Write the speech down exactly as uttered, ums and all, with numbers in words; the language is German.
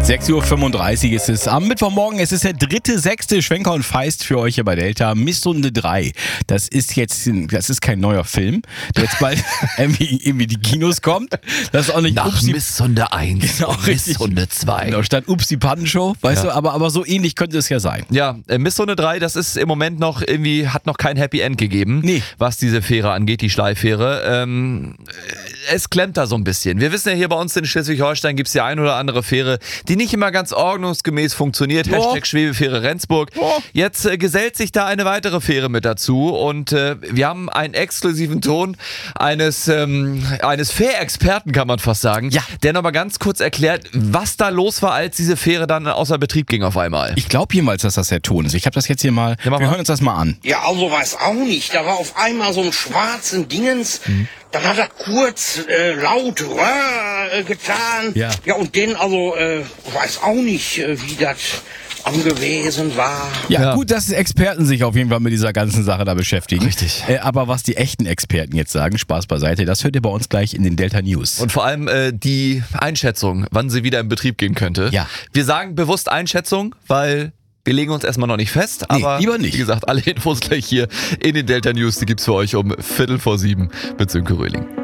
sechs Uhr fünfunddreißig ist es am Mittwochmorgen. Es ist der dritte, sechste Schwenker und Feist für euch hier bei Delta. Misssunde drei. Das ist jetzt, das ist kein neuer Film, der jetzt bald irgendwie, irgendwie die Kinos kommt. Das ist auch nicht Nach Upsi, Misshunde eins Genau, und richtig. Misshunde zwei. Genau, statt Upsi Pannenshow, weißt Ja. du, aber, aber so ähnlich könnte es ja sein. Ja, äh, Misshunde drei, das ist im Moment noch irgendwie, hat noch kein Happy End gegeben, Nee. was diese Fähre angeht, die Schleifähre. Ähm, es klemmt da so ein bisschen. Wir wissen ja, hier bei uns in Schleswig-Holstein gibt es die ein oder andere Fähre, die nicht immer ganz ordnungsgemäß funktioniert. Ja. Hashtag Schwebefähre Rendsburg. Ja. Jetzt äh, gesellt sich da eine weitere Fähre mit dazu und äh, wir haben einen exklusiven Ton eines, ähm, eines Fährexperten, kann man fast sagen, Ja. der nochmal ganz kurz erklärt, was da los war, als diese Fähre dann außer Betrieb ging auf einmal. Ich glaube jedenfalls, dass das der Ton ist. Ich habe das jetzt hier mal, Ja, mach wir mal. hören uns das mal an. Ja, also weiß auch nicht. Da war auf einmal so ein schwarzen Dingens. Dann hat er kurz äh, laut Röhr äh, getan. Ja. Ja, und den also, äh, weiß auch nicht, äh, wie das angewesen war. Ja, Ja. gut, dass Experten sich auf jeden Fall mit dieser ganzen Sache da beschäftigen. Richtig. Äh, aber was die echten Experten jetzt sagen, Spaß beiseite, das hört ihr bei uns gleich in den Delta News. Und vor allem äh, die Einschätzung, wann sie wieder in Betrieb gehen könnte. Ja. Wir sagen bewusst Einschätzung, weil wir legen uns erstmal noch nicht fest. Nee, Aber lieber nicht. wie gesagt, alle Infos gleich hier in den Delta News. Die gibt's für euch um Viertel vor sieben mit Sönke Röhling.